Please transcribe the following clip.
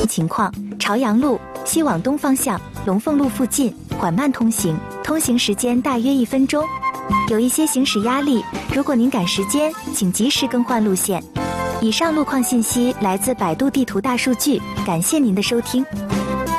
情况：朝阳路西往东方向，龙凤路附近缓慢通行，通行时间大约1分钟。有一些行驶压力，如果您赶时间，请及时更换路线。以上路况信息来自百度地图大数据，感谢您的收听。